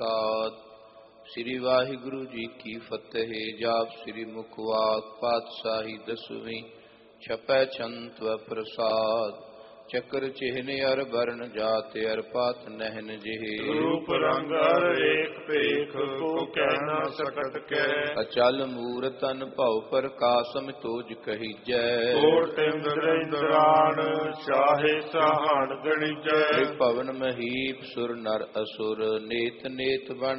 ਪ੍ਰਸਾਦ। ਸ੍ਰੀ ਵਾਹਿਗੁਰੂ ਜੀ ਕੀ ਫਤਿਹ। ਜਾਪ ਸ੍ਰੀ ਮੁਖਵਾਕ ਪਾਤਸ਼ਾਹੀ ਦਸਵੀਂ। ਛਪੈ ਛੰਤ ਵ ਪ੍ਰਸਾਦ। ਚੱਕਰ ਚਿਹਨ ਅਰ ਬਰਨ ਜਾਤ ਅਰ ਪਾਤ ਨਹਿਨ ਜਿਹੇ। ਰੂਪ ਰੰਗ ਅਰ ਏਕ ਭੇਖ ਕੋ ਕਹਿ ਨਾ ਸਕਤ ਕੈ। ਅਚਲ ਮੂਰਤ ਅਨ ਭਉ ਪ੍ਰਕਾਸ਼ਮ ਤੋਜ ਕਹੀਜੈ। ਕੋਟ ਇੰਦਰਾਣ ਸ਼ਾਹੇ ਸਹਾਣ ਗਣੀਜੈ। ਭਵਨ ਮਹੀਪ ਸੁਰ ਨਰ ਅਸੁਰ ਨੇਤ ਨੇਤ ਬਣ